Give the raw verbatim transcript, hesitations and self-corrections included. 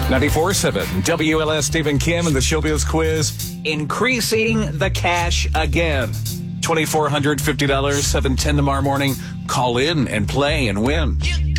ninety-four point seven W L S Stephen Kim and the Showbiz Quiz. Increasing the cash again. two thousand four hundred fifty dollars, seven ten tomorrow morning. Call in and play and win.